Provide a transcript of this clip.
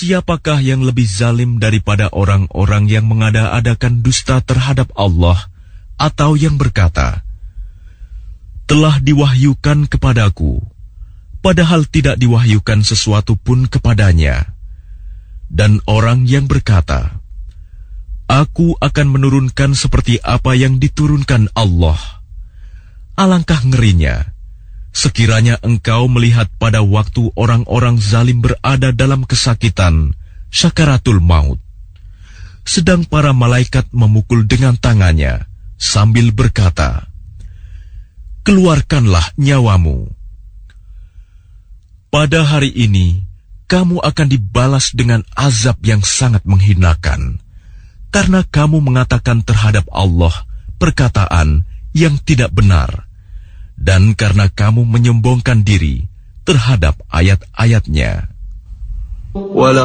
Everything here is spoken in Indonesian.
Siapakah yang lebih zalim daripada orang-orang yang mengada-adakan dusta terhadap Allah atau yang berkata, telah diwahyukan kepadaku, padahal tidak diwahyukan sesuatu pun kepadanya. Dan orang yang berkata, aku akan menurunkan seperti apa yang diturunkan Allah. Alangkah ngerinya, sekiranya engkau melihat pada waktu orang-orang zalim berada dalam kesakitan, syakaratul maut, sedang para malaikat memukul dengan tangannya, sambil berkata, keluarkanlah nyawamu. Pada hari ini, kamu akan dibalas dengan azab yang sangat menghinakan, karena kamu mengatakan terhadap Allah perkataan yang tidak benar, dan karena kamu menyombongkan diri terhadap ayat-ayatnya.